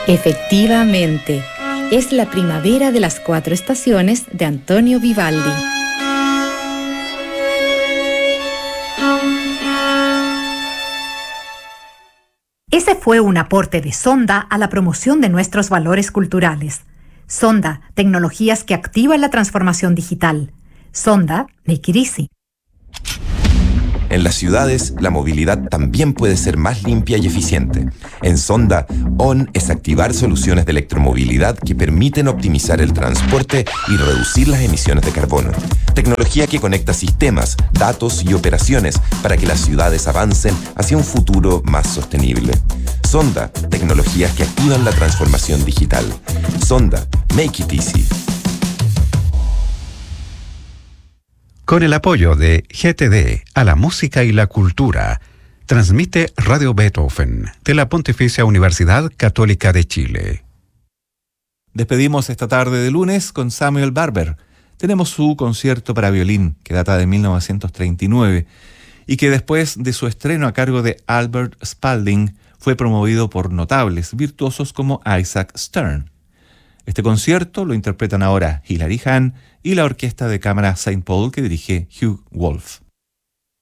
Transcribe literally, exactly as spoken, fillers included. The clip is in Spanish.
Efectivamente, es la primavera de las cuatro estaciones de Antonio Vivaldi. Ese fue un aporte de Sonda a la promoción de nuestros valores culturales. Sonda, tecnologías que activan la transformación digital. Sonda, make it easy. En las ciudades, la movilidad también puede ser más limpia y eficiente. En Sonda, O N es activar soluciones de electromovilidad que permiten optimizar el transporte y reducir las emisiones de carbono. Tecnología que conecta sistemas, datos y operaciones para que las ciudades avancen hacia un futuro más sostenible. Sonda, tecnologías que activan la transformación digital. Sonda, make it easy. Con el apoyo de G T D a la música y la cultura, transmite Radio Beethoven de la Pontificia Universidad Católica de Chile. Despedimos esta tarde de lunes con Samuel Barber. Tenemos su concierto para violín, que data de mil novecientos treinta y nueve, y que después de su estreno a cargo de Albert Spalding, fue promovido por notables virtuosos como Isaac Stern. Este concierto lo interpretan ahora Hilary Hahn y la Orquesta de Cámara Saint Paul que dirige Hugh Wolf.